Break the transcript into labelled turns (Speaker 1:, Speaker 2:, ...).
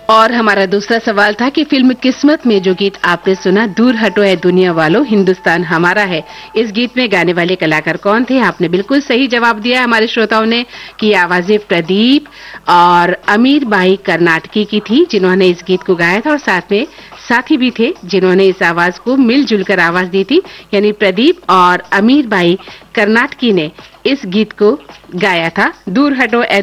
Speaker 1: और हमारा दूसरा सवाल था कि फिल्म किस्मत में जो गीत आपने सुना, दूर हटो है दुनिया वालों, हिंदुस्तान हमारा है, इस गीत में गाने वाले कलाकार कौन थे? आपने बिल्कुल सही जवाब दिया हमारे श्रोताओं ने कि आवाजें प्रदीप और अमीर बाई कर्नाटकी की थी, जिन्होंने इस गीत को गाया था, और साथ में साथी भी थे जिन्होंने इस आवाज को मिलजुल कर आवाज दी थी, यानी प्रदीप और अमीर बाई कर्नाटकी ने इस गीत को गाया था, दूर हटो